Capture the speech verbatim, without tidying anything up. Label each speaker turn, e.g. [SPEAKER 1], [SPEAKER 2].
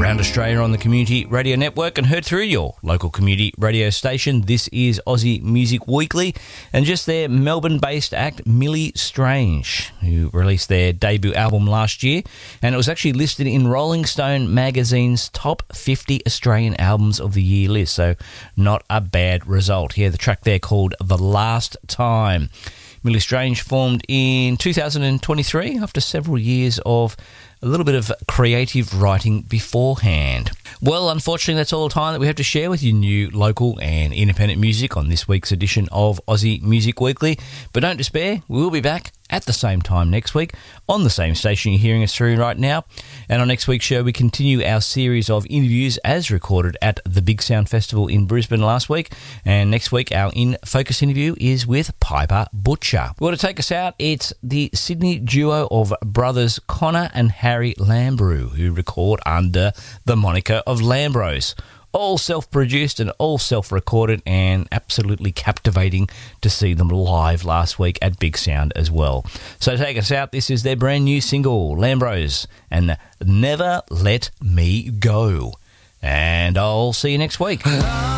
[SPEAKER 1] around Australia on the Community Radio Network and heard through your local community radio station. This is Aussie Music Weekly, and just their Melbourne-based act Millie Strange, who released their debut album last year, and it was actually listed in Rolling Stone magazine's top fifty Australian albums of the year list, so not a bad result. Here, the track there called The Last Time. Millie Strange formed in two thousand twenty-three after several years of a little bit of creative writing beforehand. Well, unfortunately, that's all the time that we have to share with you new, local and independent music on this week's edition of Aussie Music Weekly. But don't despair, we'll be back at the same time next week on the same station you're hearing us through right now. And on next week's show, we continue our series of interviews as recorded at the Big Sound Festival in Brisbane last week. And next week, our In Focus interview is with Piper Butcher. Well, to take us out, it's the Sydney duo of brothers Connor and Harry Lambrou, who record under the moniker of Lambros. All self-produced and all self-recorded, and absolutely captivating to see them live last week at Big Sound as well. So to take us out, this is their brand new single, Lambros, and Never Let Me Go. And I'll see you next week.